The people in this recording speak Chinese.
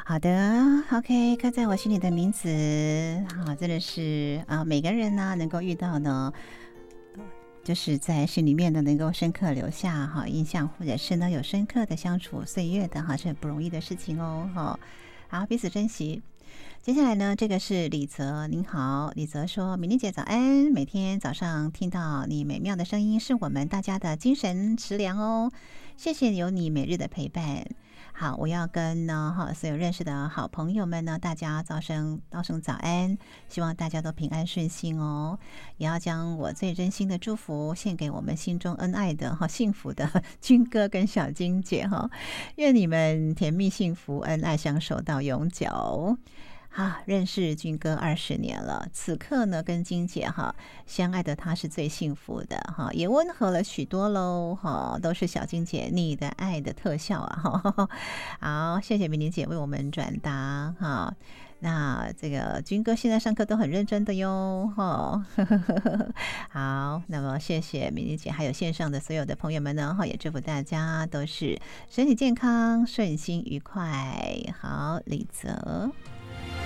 好的，OK，刻在我心里的名字，好，真的是每个人呢能够遇到呢，就是在心里面呢能够深刻留下印象，或者是呢有深刻的相处岁月的是很不容易的事情哦。好，彼此珍惜。接下来呢，这个是李泽，您好，李泽说：米粒姐早安，每天早上听到你美妙的声音，是我们大家的精神食粮哦。谢谢有你每日的陪伴。好，我要跟所有认识的好朋友们呢，大家道声早安，希望大家都平安顺心哦。也要将我最真心的祝福献给我们心中恩爱的幸福的军哥跟小金姐愿你们甜蜜幸福，恩爱相守到永久。认识军哥20年了，此刻呢跟金姐相爱的他是最幸福的也温和了许多喽都是小金姐你的爱的特效好，谢谢美玲姐为我们转达那这个军哥现在上课都很认真的哟好，那么谢谢美玲姐还有线上的所有的朋友们呢也祝福大家都是身体健康顺心愉快。好，李泽。